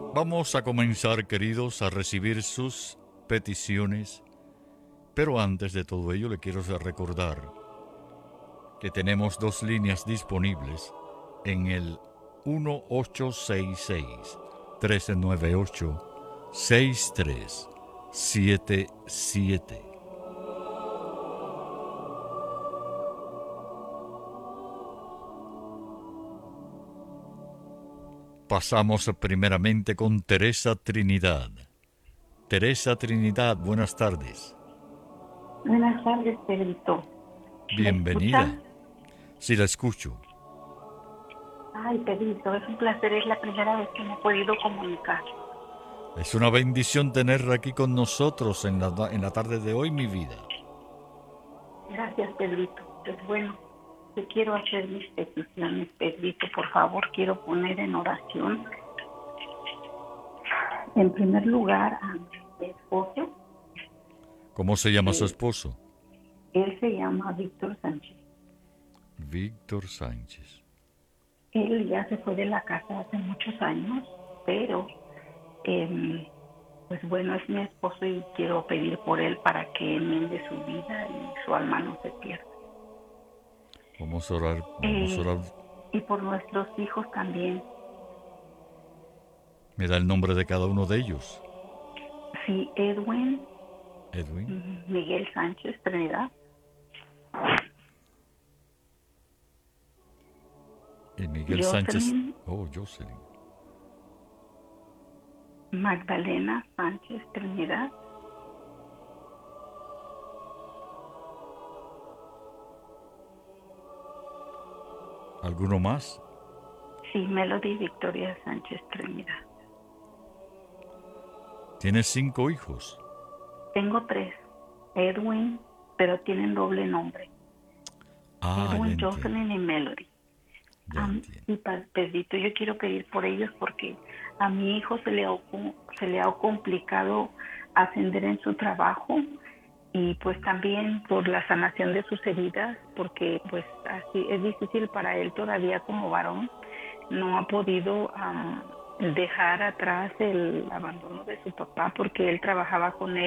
Vamos a comenzar, queridos, a recibir sus peticiones, pero antes de todo ello le quiero recordar que tenemos dos líneas disponibles en el 1866-398-6377. Pasamos primeramente con Teresa Trinidad. Teresa Trinidad, buenas tardes. Buenas tardes, Pedrito. ¿Me Bienvenida. escuchan? Si la escucho. Ay, Pedrito, es un placer. Es la primera vez que me he podido comunicar. Es una bendición tenerla aquí con nosotros en la tarde de hoy, mi vida. Gracias, Pedrito. Pues bueno, yo quiero hacer mis peticiones, Pedrito. Por favor, quiero poner en oración, en primer lugar, a mi esposo. ¿Cómo se llama su Eh, esposo? Él se llama Víctor Sánchez. Víctor Sánchez. Él ya se fue de la casa hace muchos años, pero pues bueno, es mi esposo y quiero pedir por él para que enmiende su vida y su alma no se pierda. Vamos a orar, vamos a Eh, orar. y por nuestros hijos también. Me da el nombre de cada uno de ellos. Sí, Edwin, Edwin Miguel Sánchez Trinidad, y Miguel Sánchez. Jocelyn, Oh, Jocelyn. Magdalena Sánchez Trinidad, ¿Alguno más? sí, Melody Victoria Sánchez Trinidad. Tienes 5 hijos. Tengo 3, Edwin, pero tienen doble nombre, Ah, ya Edwin, entiendo. Jocelyn y Melody. Ya entiendo. Y Pedrito, yo quiero pedir por ellos porque a mi hijo se le ha complicado ascender en su trabajo y pues también por la sanación de sus heridas, porque pues así es difícil para él todavía como varón, no ha podido dejar atrás el abandono de su papá porque él trabajaba con él